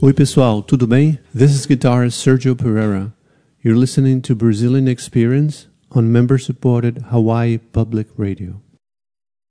Oi pessoal, tudo bem? This is guitarist Sergio Pereira. You're listening to Brazilian Experience on member-supported Hawaii Public Radio.